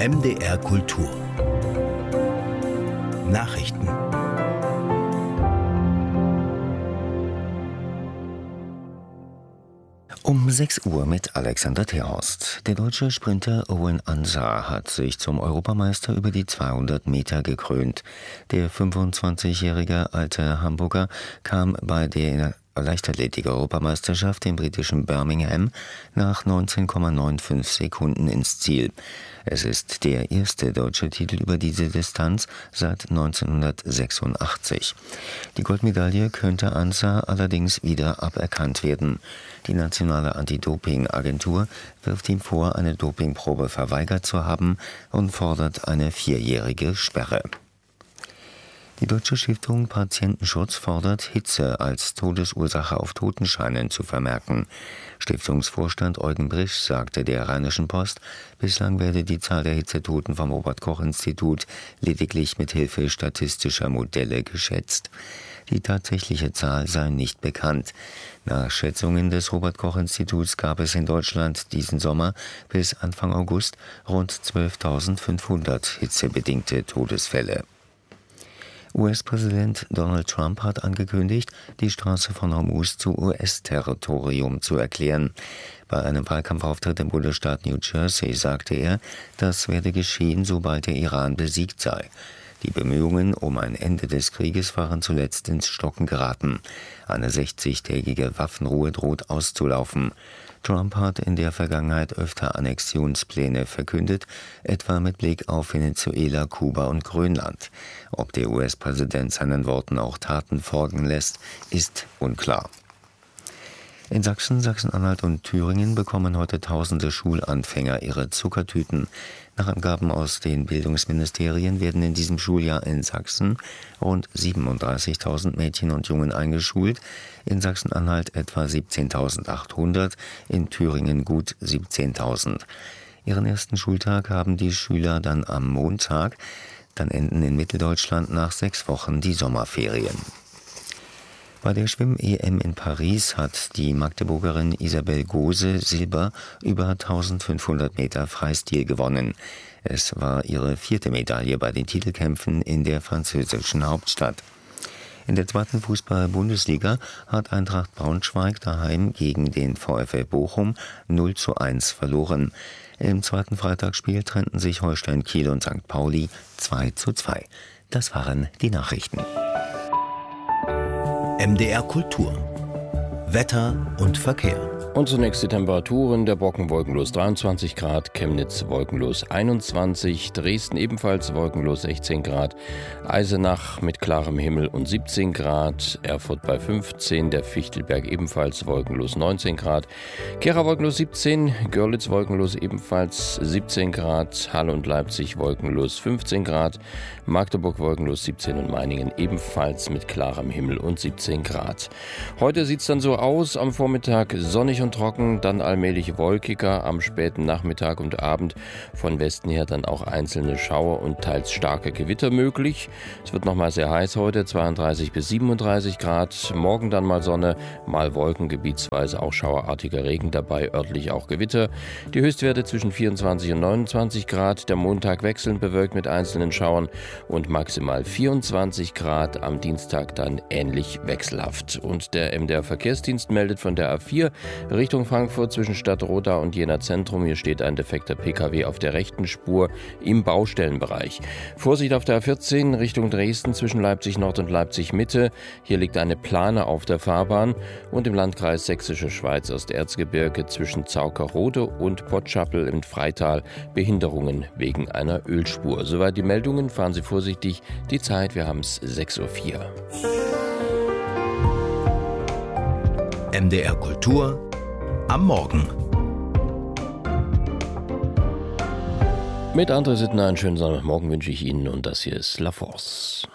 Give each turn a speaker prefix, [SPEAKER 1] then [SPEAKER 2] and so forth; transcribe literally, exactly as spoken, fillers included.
[SPEAKER 1] M D R Kultur Nachrichten. Um sechs Uhr mit Alexander Terhorst. Der deutsche Sprinter Owen Ansah hat sich zum Europameister über die zweihundert Meter gekrönt. Der fünfundzwanzigjährige alte Hamburger kam bei der Leichtathletik-Europameisterschaft im britischen Birmingham nach neunzehn Komma fünfundneunzig Sekunden ins Ziel. Es ist der erste deutsche Titel über diese Distanz seit neunzehnhundertsechsundachtzig. Die Goldmedaille könnte Ansah allerdings wieder aberkannt werden. Die nationale Anti-Doping-Agentur wirft ihm vor, eine Dopingprobe verweigert zu haben und fordert eine vierjährige Sperre. Die Deutsche Stiftung Patientenschutz fordert, Hitze als Todesursache auf Totenscheinen zu vermerken. Stiftungsvorstand Eugen Brisch sagte der Rheinischen Post, bislang werde die Zahl der Hitzetoten vom Robert-Koch-Institut lediglich mit Hilfe statistischer Modelle geschätzt. Die tatsächliche Zahl sei nicht bekannt. Nach Schätzungen des Robert-Koch-Instituts gab es in Deutschland diesen Sommer bis Anfang August rund zwölftausendfünfhundert hitzebedingte Todesfälle. U S-Präsident Donald Trump hat angekündigt, die Straße von Hormuz zu U S-Territorium zu erklären. Bei einem Wahlkampfauftritt im Bundesstaat New Jersey sagte er, das werde geschehen, sobald der Iran besiegt sei. Die Bemühungen um ein Ende des Krieges waren zuletzt ins Stocken geraten. Eine sechzigtägige Waffenruhe droht auszulaufen. Trump hat in der Vergangenheit öfter Annexionspläne verkündet, etwa mit Blick auf Venezuela, Kuba und Grönland. Ob der U S-Präsident seinen Worten auch Taten folgen lässt, ist unklar. In Sachsen, Sachsen-Anhalt und Thüringen bekommen heute tausende Schulanfänger ihre Zuckertüten. Nach Angaben aus den Bildungsministerien werden in diesem Schuljahr in Sachsen rund siebenunddreißigtausend Mädchen und Jungen eingeschult, in Sachsen-Anhalt etwa siebzehntausendachthundert, in Thüringen gut siebzehntausend. Ihren ersten Schultag haben die Schüler dann am Montag, dann enden in Mitteldeutschland nach sechs Wochen die Sommerferien. Bei der Schwimm-E M in Paris hat die Magdeburgerin Isabel Gose Silber über eintausendfünfhundert Meter Freistil gewonnen. Es war ihre vierte Medaille bei den Titelkämpfen in der französischen Hauptstadt. In der zweiten Fußball-Bundesliga hat Eintracht Braunschweig daheim gegen den VfL Bochum null zu eins verloren. Im zweiten Freitagsspiel trennten sich Holstein Kiel und Sankt Pauli zwei zu zwei. Das waren die Nachrichten. M D R Kultur Wetter und Verkehr.
[SPEAKER 2] Und zunächst die Temperaturen. Der Brocken wolkenlos dreiundzwanzig Grad, Chemnitz wolkenlos einundzwanzig, Dresden ebenfalls wolkenlos sechzehn Grad, Eisenach mit klarem Himmel und siebzehn Grad, Erfurt bei fünfzehn, der Fichtelberg ebenfalls wolkenlos neunzehn Grad, Gera wolkenlos siebzehn, Görlitz wolkenlos ebenfalls siebzehn Grad, Halle und Leipzig wolkenlos fünfzehn Grad, Magdeburg wolkenlos siebzehn und Meiningen ebenfalls mit klarem Himmel und siebzehn Grad. Heute sieht es dann so aus, am Vormittag sonnig und trocken, dann allmählich wolkiger, am späten Nachmittag und Abend von Westen her dann auch einzelne Schauer und teils starke Gewitter möglich. Es wird nochmal sehr heiß heute, zweiunddreißig bis siebenunddreißig Grad, morgen dann mal Sonne, mal Wolken, gebietsweise auch schauerartiger Regen dabei, örtlich auch Gewitter. Die Höchstwerte zwischen vierundzwanzig und neunundzwanzig Grad, der Montag wechselnd bewölkt mit einzelnen Schauern und maximal vierundzwanzig Grad, am Dienstag dann ähnlich wechselhaft. Und der M D R Verkehrsdienst meldet von der A vier Richtung Frankfurt zwischen Stadtroda und Jena Zentrum. Hier steht ein defekter Pkw auf der rechten Spur im Baustellenbereich. Vorsicht auf der A vierzehn Richtung Dresden zwischen Leipzig Nord und Leipzig Mitte. Hier liegt eine Plane auf der Fahrbahn. Und im Landkreis Sächsische Schweiz Osterzgebirge zwischen Zaukerode und Pottschappel im Freital Behinderungen wegen einer Ölspur. Soweit die Meldungen. Fahren Sie vorsichtig. Die Zeit, wir haben es sechs Uhr vier.
[SPEAKER 1] M D R Kultur am Morgen.
[SPEAKER 2] Mit André Sittner einen schönen Sonntagmorgen wünsche ich Ihnen und das hier ist La Force.